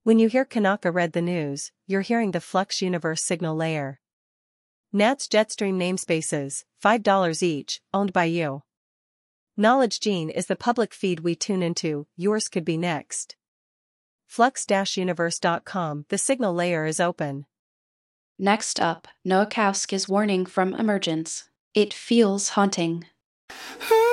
When you hear Kanaka read the news, you're hearing the Flux Universe signal layer. NAT's Jetstream namespaces, $5 each, owned by you. Knowledge Gene is the public feed we tune into, yours could be next. Flux-universe.com, the signal layer is open. Next up, Noah Kauski's warning from Emergence. It feels haunting.